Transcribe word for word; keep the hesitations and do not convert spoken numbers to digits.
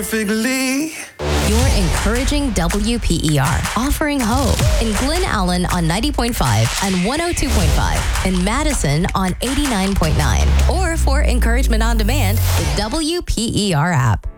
Perfectly. You're encouraging W P E R, offering hope in Glen Allen on ninety point five and one oh two point five, in Madison on eighty-nine point nine, or for encouragement on demand, the W P E R app.